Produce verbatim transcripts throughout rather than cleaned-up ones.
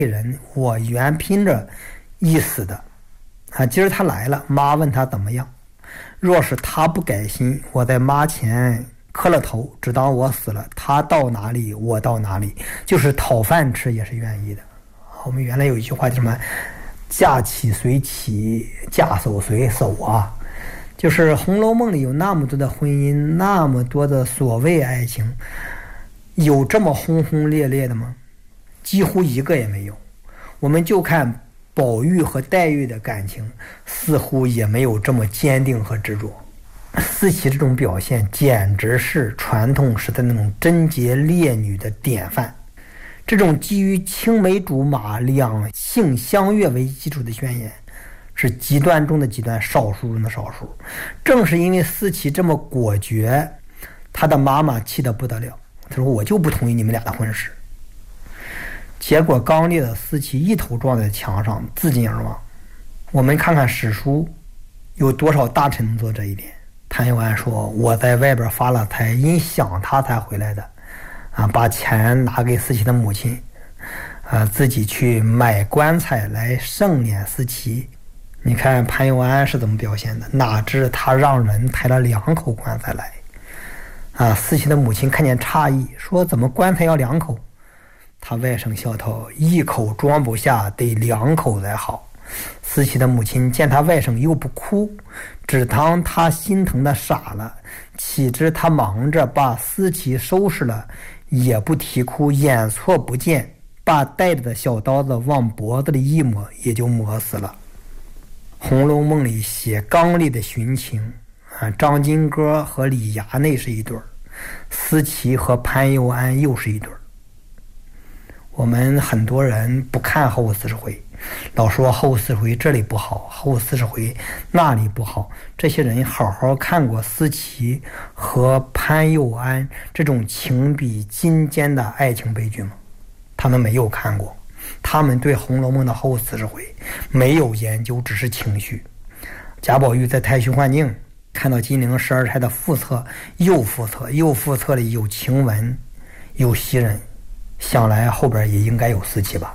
人我原凭着意思的啊，今儿他来了，妈问他怎么样，若是他不改心，我在妈前磕了头，只当我死了，他到哪里我到哪里，就是讨饭吃也是愿意的。我们原来有一句话叫什么，嫁起随起，嫁守随守啊，就是《红楼梦》里有那么多的婚姻，那么多的所谓爱情，有这么轰轰烈烈的吗？几乎一个也没有。我们就看宝玉和黛玉的感情，似乎也没有这么坚定和执着。思琪这种表现简直是传统时代那种贞洁烈女的典范。这种基于青梅竹马两性相悦为基础的宣言，是极端中的极端，少数中的少数。正是因为思琪这么果决，她的妈妈气得不得了，她说我就不同意你们俩的婚事。结果刚烈的思琪一头撞在墙上，自尽而亡。我们看看史书，有多少大臣能做这一点？潘友安说，我在外边发了财，因想他才回来的啊，把钱拿给思琪的母亲啊，自己去买棺材来盛殓思琪。你看潘友安是怎么表现的？哪知他让人抬了两口棺材来啊，思琪的母亲看见诧异，说怎么棺材要两口？他外甥笑道，一口装不下，得两口才好。思琪的母亲见他外甥又不哭，只当他心疼的傻了，岂知他忙着把思琪收拾了，也不啼哭，眼错不见，把带着的小刀子往脖子里一抹，也就抹死了。《红楼梦》里写刚烈的寻情啊，张金戈和李衙内是一对儿，思琪和潘佑安又是一对儿。我们很多人不看后四十回，老说后四十回这里不好，后四十回那里不好。这些人好好看过思琪和潘佑安这种情比金坚的爱情悲剧吗？他们没有看过，他们对《红楼梦》的后四十回没有研究，只是情绪。贾宝玉在太虚幻境看到金陵十二钗的附册，又附册，又附册里有晴雯，有袭人，想来后边也应该有思琪吧。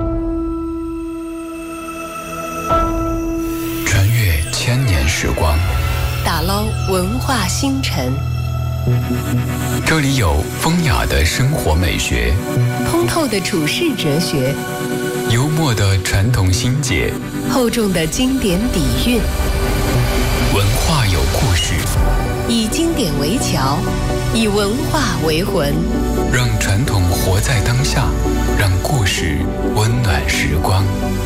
穿越千年时光， 打捞文化星辰， 这里有风雅的生活美学， 通透的处世哲学， 幽默的传统心结， 厚重的经典底蕴。 文化有故事， 以经典为桥，以文化为魂， 让传统活在当下，让故事温暖时光。